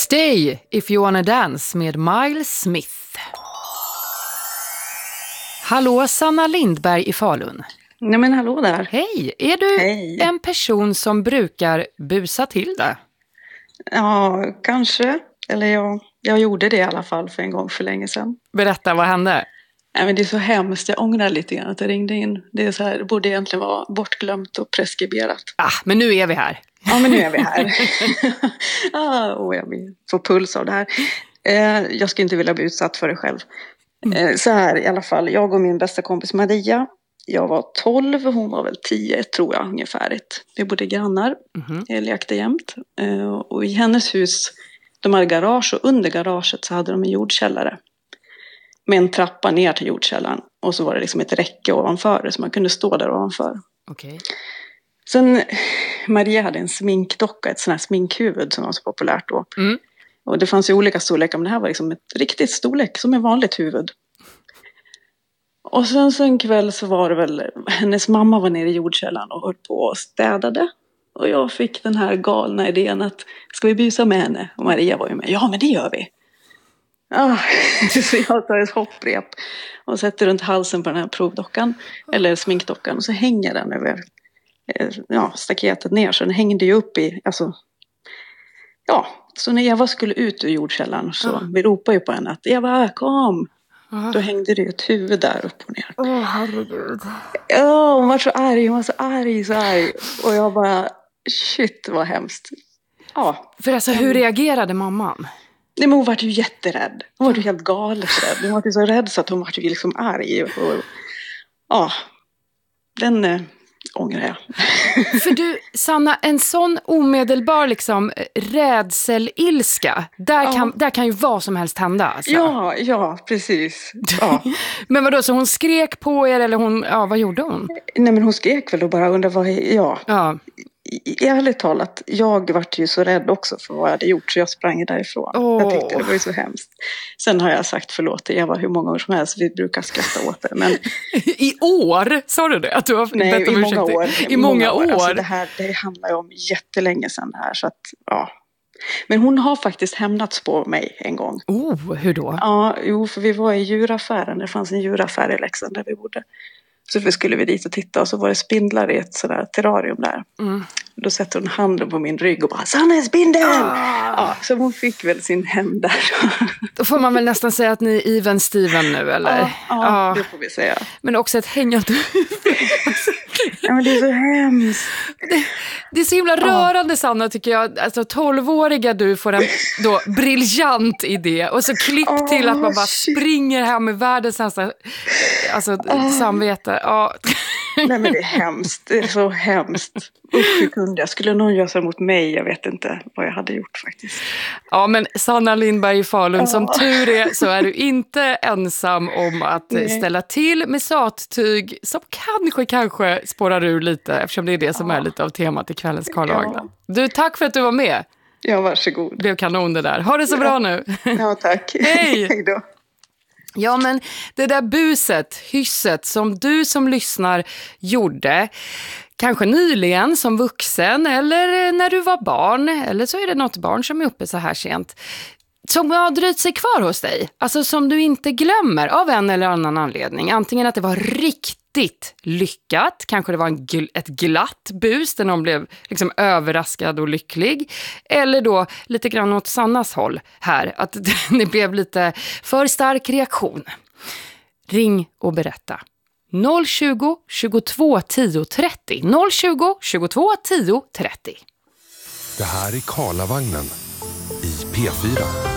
Stay if you wanna dance med Miles Smith. Hallå, Sanna Lindberg i Falun. Nej men hallå där. Hej, är du en person som brukar busa till det? Ja, kanske. Eller jag gjorde det i alla fall för en gång för länge sedan. Berätta, vad hände? Nej, men det är så hemskt, jag ångrar lite grann att jag ringde in. Det är så här, det borde egentligen vara bortglömt och preskriberat. Men nu är vi här. Ja, men nu är vi här. Jag blir så puls av det här. Jag skulle inte vilja bli utsatt för det själv. Så här i alla fall, jag och min bästa kompis Maria. Jag var 12, hon var väl 10 tror jag ungefär. Vi bodde grannar, lekte jämt. Och i hennes hus, de hade garage och under garaget så hade de en jordkällare. Med en trappa ner till jordkällaren. Och så var det liksom ett räcke ovanför det så man kunde stå där ovanför. Okej. Sen Maria hade en sminkdocka, ett sånt här sminkhuvud som var så populärt då. Och det fanns ju olika storlekar, men det här var liksom ett riktigt storlek som ett vanligt huvud. Och sen så en kväll så var det väl, hennes mamma var nere i jordkällaren och höll på och städade. Och jag fick den här galna idén att, ska vi busa med henne? Och Maria var ju med, ja men det gör vi. Så jag tar ett hopprep och sätter runt halsen på den här provdockan, eller sminkdockan. Och så hänger den över staketet ner, så den hängde ju upp i, så när Eva skulle ut ur jordkällaren så vi ropade ju på henne att Eva, kom! Då hängde det ju ett huvud där upp och ner. Herregud. Hon var så arg. Och jag bara, shit vad hemskt. Ja. För alltså, hur reagerade mamman? Nej, men hon var ju jätterädd. Hon var ju helt galet rädd. Hon var ju så rädd så att hon var ju liksom arg. Den ångrar jag. För du, Sanna, en sån omedelbar liksom rädselilska, där kan ju vad som helst hända. Alltså. Ja, precis. Ja. Men vadå, så hon skrek på er eller vad gjorde hon? Nej, men hon skrek väl och bara undrade ärligt talat, jag var ju så rädd också för vad jag hade gjort så jag sprang därifrån. Jag tyckte det var ju så hemskt. Sen har jag sagt förlåt till Eva hur många år som helst, vi brukar skratta åt det. Men... I år? Sa du det? Att du har bett om ursäkt? I många år. Alltså det handlar ju om jättelänge sedan det här. Så att, Men hon har faktiskt hämnats på mig en gång. Hur då? För vi var i djuraffären. Det fanns en djuraffär i Leksand där vi bodde. Så skulle vi dit och titta och så var det spindlar i ett sådär terrarium där. Då sätter hon handen på min rygg och bara, Sanna, en spindel! Så hon fick väl sin hem där. Då får man väl nästan säga att ni är even Steven nu, eller? Ja, det får vi säga. Men också ett hängande Ja, men det är så hemskt. Det är så himla rörande, Sanna, tycker jag. Alltså 12-åriga du får en då briljant idé. Och så klipp till att man bara springer hem med världens nästa samvete. Nej, men det är hemskt. Det är så hemskt. Jag skulle någon göra så mot mig. Jag vet inte vad jag hade gjort faktiskt. Ja, men Sanna Lindberg i Falun, som tur är så är du inte ensam om att ställa till med sattyg som kanske spårar ur lite, eftersom det är det som är lite av temat i kvällens Karlavagnen. Du, tack för att du var med. Ja, varsågod. Det blev kanon det där. Ha det så bra nu. Ja, tack. Hej! Hej då. Ja, men det där buset, hysset som du som lyssnar gjorde, kanske nyligen som vuxen eller när du var barn, eller så är det något barn som är uppe så här sent, som har dröjt sig kvar hos dig, alltså som du inte glömmer av en eller annan anledning. Antingen att det var riktigt lyckat, kanske det var ett glatt bus där någon blev liksom överraskad och lycklig, eller då lite grann åt Sannas håll här, att det blev lite för stark reaktion. Ring och berätta. 020 22 10 30. 020 22 10 30. Det här är Karlavagnen i P4.